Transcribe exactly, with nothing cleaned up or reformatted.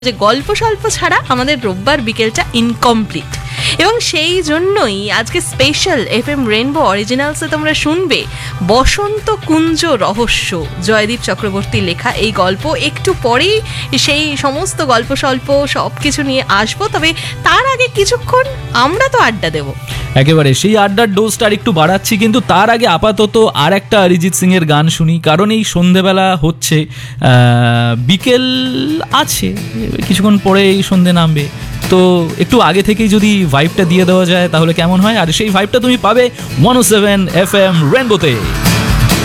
যে গল্প স্বল্প ছাড়া আমাদের রোববার বিকেলটা ইনকমপ্লিট, এবং সেই জন্যই আজকে স্পেশাল এফ এম রেনবো অরিজিনালসে তোমরা শুনবে বসন্ত কুঞ্জ রহস্য, জয়দীপ চক্রবর্তীর লেখা এই গল্প। একটু পরেই সেই সমস্ত গল্প স্বল্প সব কিছু নিয়ে আসবো, তবে তার আগে কিছুক্ষণ আমরা তো আড্ডা দেবো। একেবারে সেই আড্ডার ডোজটা আর একটু বাড়াচ্ছি, কিন্তু তার আগে আপাতত আর একটা অরিজিৎ সিং এর গান শুনি, কারণ এই সন্ধেবেলা হচ্ছে, বিকেল আছে, কিছুক্ষণ পরে এই সন্ধে নামবে, তো একটু আগে থেকেই যদি ভাইবটা দিয়ে দেওয়া যায় তাহলে কেমন হয়। আর সেই ভাইবটা তুমি পাবে ওয়ান ও সেভেন এফ এম রেনবোতে।